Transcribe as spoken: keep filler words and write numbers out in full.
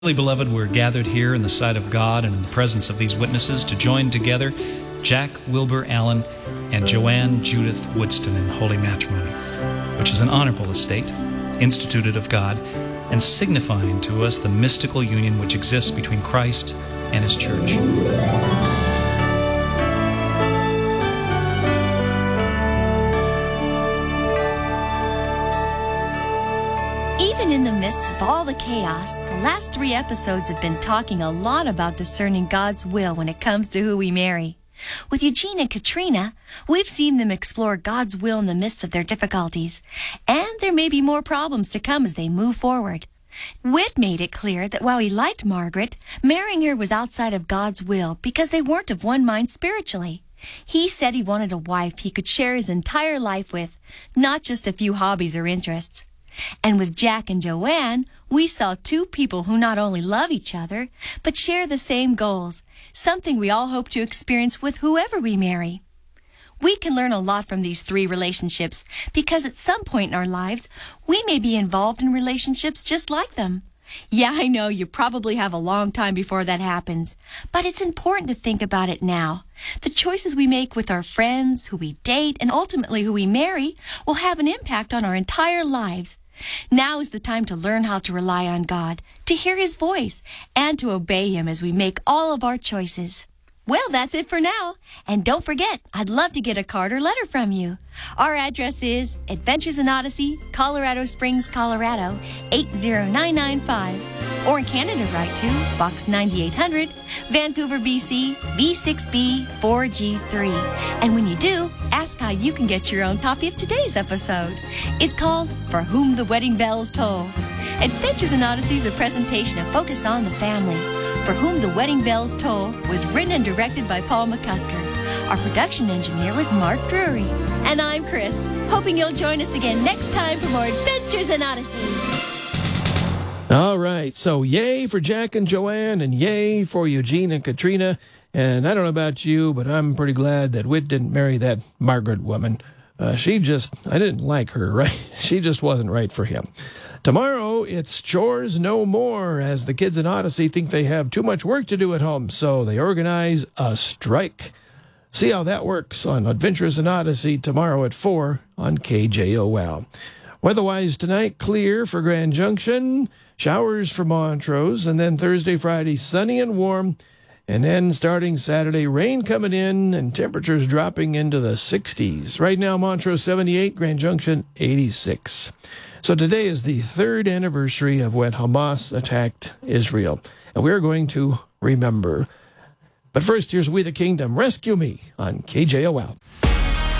Beloved, we're gathered here in the sight of God and in the presence of these witnesses to join together Jack Wilbur Allen and Joanne Judith Woodston in holy matrimony, which is an honorable estate, instituted of God, and signifying to us the mystical union which exists between Christ and His church. Even in the midst of all the chaos, the last three episodes have been talking a lot about discerning God's will when it comes to who we marry. With Eugene and Katrina, we've seen them explore God's will in the midst of their difficulties, and there may be more problems to come as they move forward. Whit made it clear that while he liked Margaret, marrying her was outside of God's will because they weren't of one mind spiritually. He said he wanted a wife he could share his entire life with, not just a few hobbies or interests. And with Jack and Joanne, we saw two people who not only love each other, but share the same goals, something we all hope to experience with whoever we marry. We can learn a lot from these three relationships because at some point in our lives, we may be involved in relationships just like them. Yeah, I know you probably have a long time before that happens, but it's important to think about it now. The choices we make with our friends, who we date, and ultimately who we marry will have an impact on our entire lives. Now is the time to learn how to rely on God, to hear His voice, and to obey Him as we make all of our choices. Well, that's it for now. And don't forget, I'd love to get a card or letter from you. Our address is Adventures in Odyssey, Colorado Springs, Colorado, eight zero nine nine five. Or in Canada, write to Box ninety-eight hundred, Vancouver, B C, V six B four G three. And when you do, ask how you can get your own copy of today's episode. It's called For Whom the Wedding Bells Toll. Adventures in Odyssey is a presentation of Focus on the Family. For Whom the Wedding Bells Toll was written and directed by Paul McCusker. Our production engineer was Mark Drury. And I'm Chris, hoping you'll join us again next time for more Adventures in Odyssey. All right, so yay for Jack and Joanne, and yay for Eugene and Katrina. And I don't know about you, but I'm pretty glad that Whit didn't marry that Margaret woman. Uh, she just, I didn't like her, right? She just wasn't right for him. Tomorrow, it's Chores No More, as the kids in Odyssey think they have too much work to do at home, so they organize a strike. See how that works on Adventures in Odyssey tomorrow at four on K J O L. Weather-wise tonight, clear for Grand Junction, showers for Montrose, and then Thursday, Friday, sunny and warm, and then starting Saturday, rain coming in and temperatures dropping into the sixties. Right now, Montrose seventy-eight, Grand Junction eighty-six. So today is the third anniversary of when Hamas attacked Israel, and we're going to remember. But first, here's We the Kingdom, Rescue Me on K J O L.